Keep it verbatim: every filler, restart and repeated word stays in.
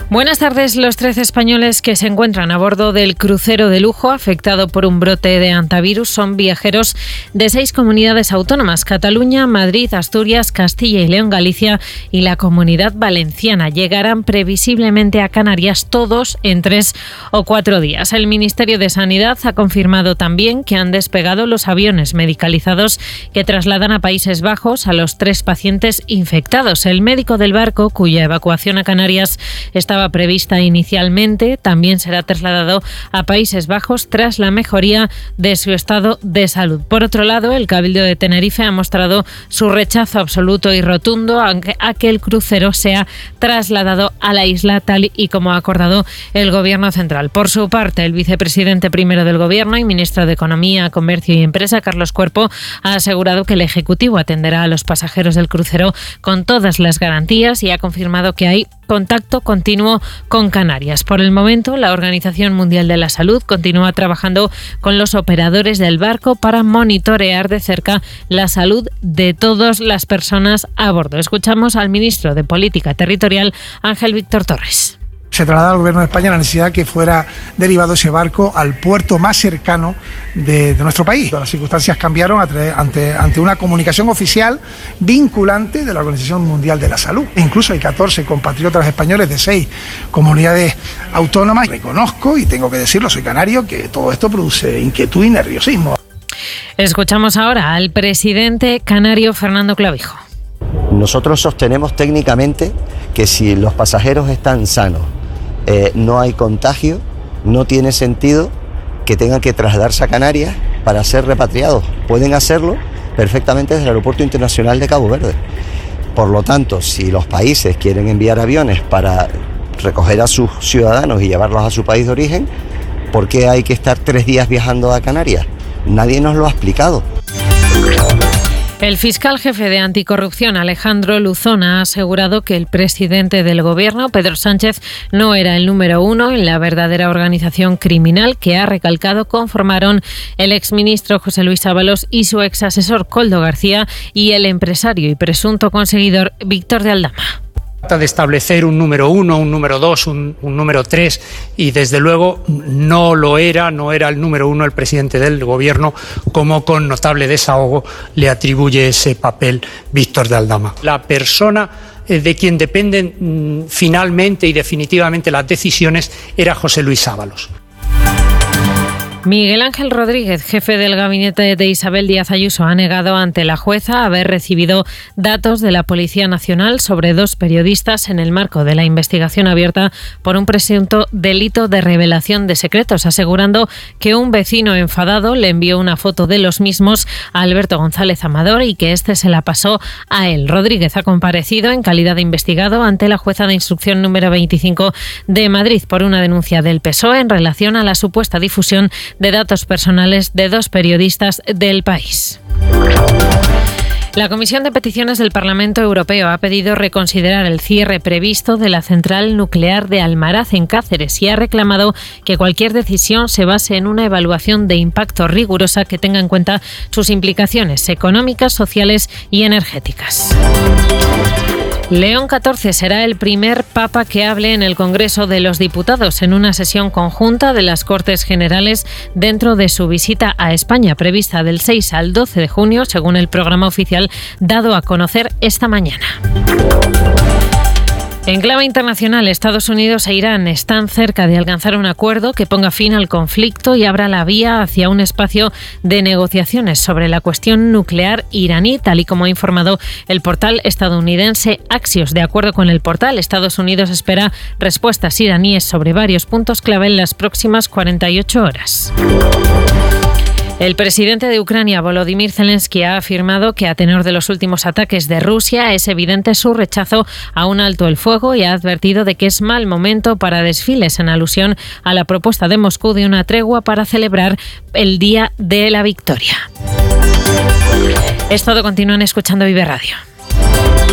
Buenas tardes. Los trece españoles que se encuentran a bordo del crucero de lujo afectado por un brote de hantavirus son viajeros de seis comunidades autónomas: Cataluña, Madrid, Asturias, Castilla y León, Galicia y la Comunidad Valenciana. Llegarán previsiblemente a Canarias todos en tres o cuatro días. El Ministerio de Sanidad ha confirmado también que han despegado los aviones medicalizados que trasladan a Países Bajos a los tres pacientes infectados. El médico del barco, cuya evacuación a Canarias estaba prevista inicialmente, también será trasladado a Países Bajos tras la mejoría de su estado de salud. Por otro lado, el Cabildo de Tenerife ha mostrado su rechazo absoluto y rotundo a que el crucero sea trasladado a la isla tal y como ha acordado el Gobierno central. Por su parte, el vicepresidente primero del Gobierno y ministro de Economía, Comercio y Empresa, Carlos Cuerpo, ha asegurado que el Ejecutivo atenderá a los pasajeros del crucero con todas las garantías y ha confirmado que hay contacto continuo con Canarias. Por el momento, la Organización Mundial de la Salud continúa trabajando con los operadores del barco para monitorear de cerca la salud de todas las personas a bordo. Escuchamos al ministro de Política Territorial, Ángel Víctor Torres. Se trasladó al Gobierno de España la necesidad que fuera derivado ese barco al puerto más cercano de, de nuestro país. Las circunstancias cambiaron ante, ante una comunicación oficial vinculante de la Organización Mundial de la Salud. E incluso hay catorce compatriotas españoles de seis comunidades autónomas. Reconozco, y tengo que decirlo, soy canario, que todo esto produce inquietud y nerviosismo. Escuchamos ahora al presidente canario, Fernando Clavijo. Nosotros sostenemos técnicamente que si los pasajeros están sanos, eh, no hay contagio, no tiene sentido que tengan que trasladarse a Canarias para ser repatriados. Pueden hacerlo perfectamente desde el Aeropuerto Internacional de Cabo Verde. Por lo tanto, si los países quieren enviar aviones para recoger a sus ciudadanos y llevarlos a su país de origen, ¿por qué hay que estar tres días viajando a Canarias? Nadie nos lo ha explicado. El fiscal jefe de Anticorrupción, Alejandro Luzona, ha asegurado que el presidente del Gobierno, Pedro Sánchez, no era el número uno en la verdadera organización criminal que, ha recalcado, conformaron el exministro José Luis Ábalos y su exasesor Koldo García y el empresario y presunto conseguidor Víctor de Aldama. Trata de establecer un número uno, un número dos, un, un número tres y desde luego no lo era, no era el número uno el presidente del Gobierno, como con notable desahogo le atribuye ese papel Víctor de Aldama. La persona de quien dependen finalmente y definitivamente las decisiones era José Luis Ábalos. Miguel Ángel Rodríguez, jefe del gabinete de Isabel Díaz Ayuso, ha negado ante la jueza haber recibido datos de la Policía Nacional sobre dos periodistas en el marco de la investigación abierta por un presunto delito de revelación de secretos, asegurando que un vecino enfadado le envió una foto de los mismos a Alberto González Amador y que éste se la pasó a él. Rodríguez ha comparecido en calidad de investigado ante la jueza de instrucción número veinticinco de Madrid por una denuncia del P S O E en relación a la supuesta difusión de datos personales de dos periodistas del país. La Comisión de Peticiones del Parlamento Europeo ha pedido reconsiderar el cierre previsto de la central nuclear de Almaraz en Cáceres y ha reclamado que cualquier decisión se base en una evaluación de impacto rigurosa que tenga en cuenta sus implicaciones económicas, sociales y energéticas. León catorce será el primer papa que hable en el Congreso de los Diputados en una sesión conjunta de las Cortes Generales dentro de su visita a España, prevista del seis al doce de junio, según el programa oficial dado a conocer esta mañana. En clave internacional, Estados Unidos e Irán están cerca de alcanzar un acuerdo que ponga fin al conflicto y abra la vía hacia un espacio de negociaciones sobre la cuestión nuclear iraní, tal y como ha informado el portal estadounidense Axios. De acuerdo con el portal, Estados Unidos espera respuestas iraníes sobre varios puntos clave en las próximas cuarenta y ocho horas. El presidente de Ucrania, Volodymyr Zelensky, ha afirmado que a tenor de los últimos ataques de Rusia es evidente su rechazo a un alto el fuego y ha advertido de que es mal momento para desfiles en alusión a la propuesta de Moscú de una tregua para celebrar el Día de la Victoria. Es todo, continúan escuchando Vive Radio.